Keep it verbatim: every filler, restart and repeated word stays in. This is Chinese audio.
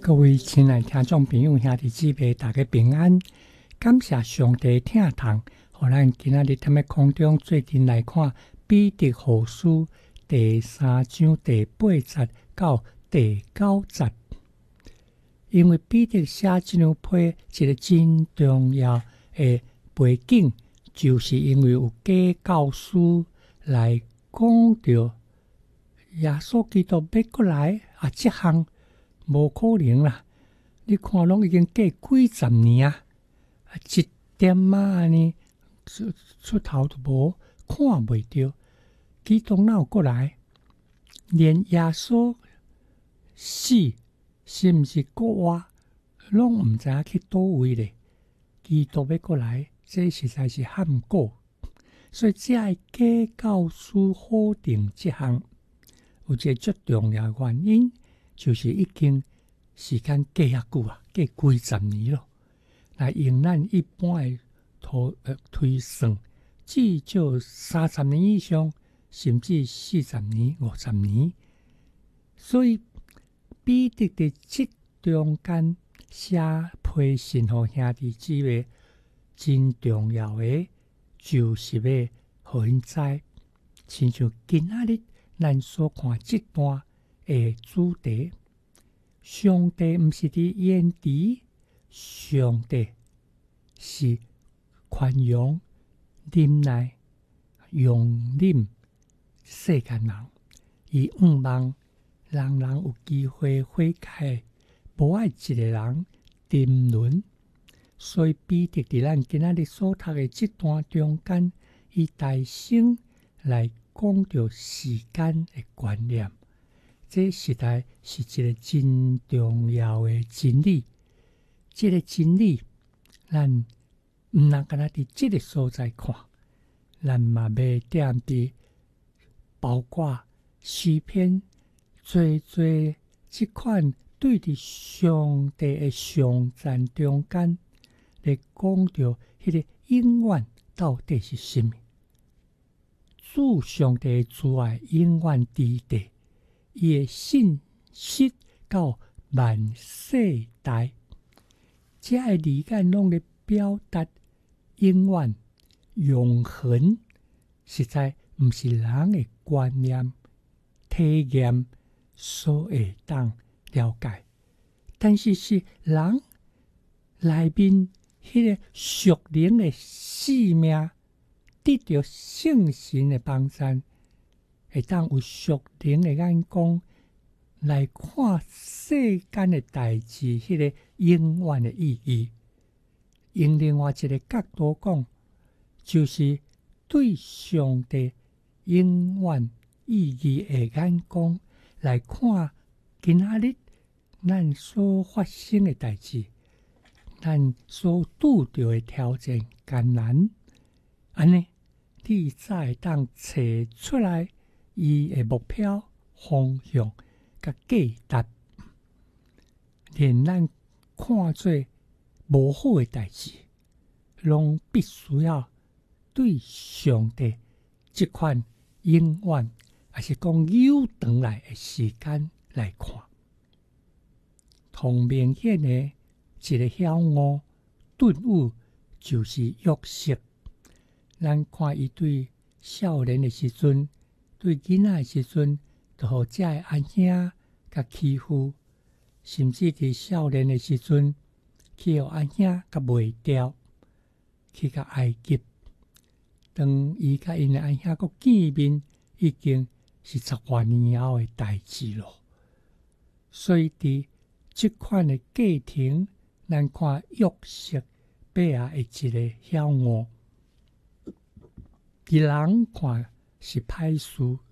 各位亲爱听众朋友、兄弟姊妹，大家平安！感谢上帝疼痛，互咱今仔日踮咧空中做阵来看《彼得后书》第三章第八节到第九节。因为彼得写这张批一个真重要的背景，就是因为有假教师来讲到耶稣基督要过来啊，这项无可能啦！你看，拢已经过几十年啊，一点仔安尼出出头都无，看袂到。基督哪有过来？连耶稣死是毋是国活，拢毋知影去倒位咧。基督要过来，这实在是罕过，所以这个假教师否定这项。有一个最重要的原因，就是已经时间过遐久啊，过几十年咯。来用咱一般的推呃推算，至少三十年以上，甚至四十年、五十年。所以彼得伫这中间写批信互兄弟姊妹，真重要的就是要互因知，亲像今仔日咱所看这段的主题，上帝毋是伫眼底，上帝是宽容、忍耐、容忍世间人，伊毋望人人有机会悔改，无爱一个人沉沦。所以彼得伫咱今仔日所读的这段中间，伊大声来讲到时间的观念，这实在是一个真重要的真理。这个真理，咱毋能干那伫这个所在看，咱嘛要踮伫包括诗篇，做做这款对伫上帝的上赞中间，来讲到迄个永远到底是什么？主上帝的慈爱永远伫地，伊的信实到万世代。这个理解拢咧表达永远、永恒，实在毋是人的观念、体验所会当了解，但是是人内面迄个属灵的生命，得到圣神的帮助，会当有属灵的眼光来看世间的代志，迄个永远的意义。用另外一个角度讲，就是对上帝永远意义的眼光来看今仔日咱所发生的代志，咱所拄到的挑战艰难，安尼你才会当找出来伊的目标方向甲价值，连咱看做无好的代志，拢必须要对上帝这款永远，还是讲有长来的时间来看。同明显的一个晓悟顿悟，就是约瑟。咱看伊对少年的时阵，对囡仔的时阵，就互遮个阿兄甲欺负，甚至伫少年的时阵，去互阿兄甲卖掉，去甲埃及。当伊甲因的阿兄阁见面，已经是十多年后的代志咯。所以伫这款的过程，咱看约瑟背后的一个晓悟。伫人看是歹事，